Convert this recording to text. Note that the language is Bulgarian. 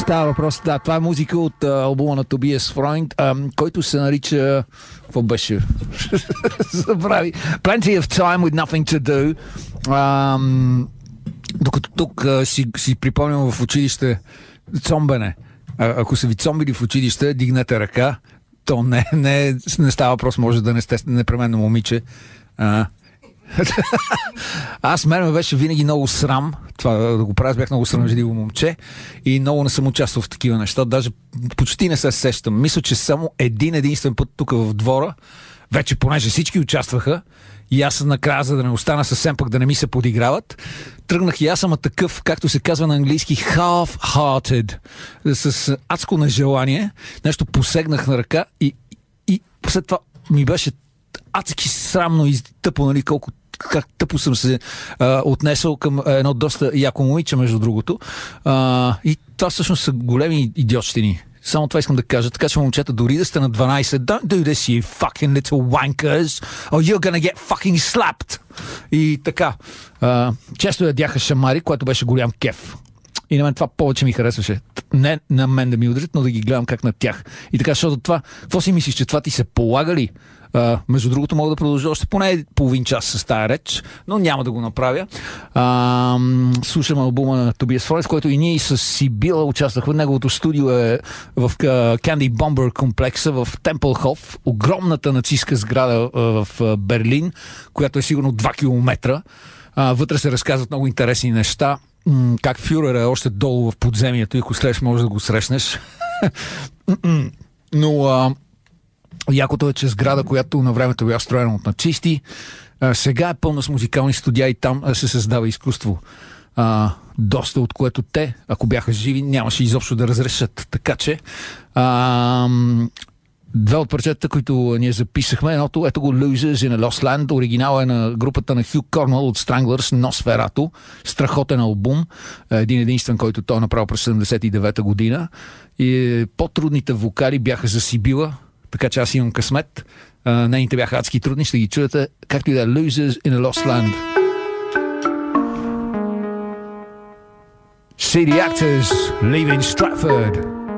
Става въпрос, да, това е музика от албума на Тобиас Фройнд, който се нарича... Какво беше? Забрави. Plenty of Time with Nothing to Do. Докато тук си припомням в училище цомбене. Ако са ви цомбили в училище, дигнете ръка. То не става въпрос, може да не сте непременно момиче. Аз мен ме беше винаги много срам това да го правя, бях много срамежливо момче и много не съм участвал в такива неща, даже почти не се сещам. Мисля, че само единствен път тук в двора, вече понеже всички участваха и аз накрая, за да не остана съвсем пък да не ми се подиграват, тръгнах и аз съм такъв, както се казва на английски, half-hearted, с адско нежелание, нещо посегнах на ръка и след това ми беше адски срамно и тъпо, нали, как тъпо съм се отнесъл към едно доста яко момиче, между другото. И това всъщност са големи идиотщини. Само това искам да кажа. Така че, момчета, дори да сте на 12, don't do this, you fucking little wankers, or you're gonna get fucking slapped. И така. Често ядяха шамари, което беше голям кеф. И на мен това повече ми харесваше. Не на мен да ми ударят, но да ги гледам как на тях. И така, защото това, какво си мислиш, че това ти се полага ли? Между другото, мога да продължа още поне половин час с тая реч, но няма да го направя. Слушам албума на Тобиас Фройнд, в който и ние с Сибила участвахме. Неговото студио е в Candy Bomber комплекса в Темплхоф, огромната нацистка сграда в Берлин, която е сигурно 2 километра. Вътре се разказват много интересни неща. Как фюрер е още долу в подземието и ако слеш, може да го срещнеш. Но якото е, че сграда, която на времето била строена от нацисти, сега е пълна с музикални студия и там се създава изкуство. Доста от което те, ако бяха живи, нямаше изобщо да разрешат. Така че две от парчетата, които ние записахме, едното, ето го Losers in a Lost Land, оригинал е на групата на Хю Корнуол от Stranglers, Носферато, страхотен албум, единствен, който той е направил през 79-та година. И по-трудните вокали бяха за Сибила, така че аз имам късмет. Нейните бяха адски трудни, ще ги чуете, както и да е Losers in a Lost Land. See the Actors, Leaving Stratford.